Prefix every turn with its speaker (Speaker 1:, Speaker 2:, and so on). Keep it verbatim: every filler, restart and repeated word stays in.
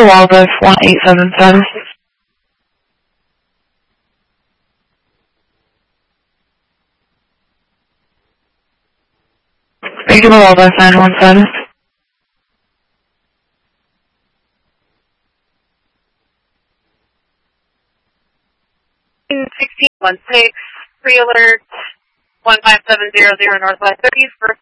Speaker 1: Walrus one eight seven seven. Regular Walrus nine one seven.
Speaker 2: sixteen one six, pre-alert, one five seven zero zero Northwest thirties, first